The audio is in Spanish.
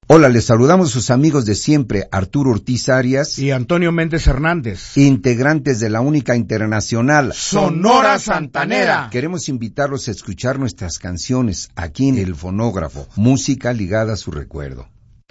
Hola, les saludamos sus amigos de siempre, Arturo Ortiz Arias y Antonio Méndez Hernández, integrantes de la única internacional Sonora Santanera. Queremos invitarlos a escuchar nuestras canciones aquí en El Fonógrafo, música ligada a su recuerdo.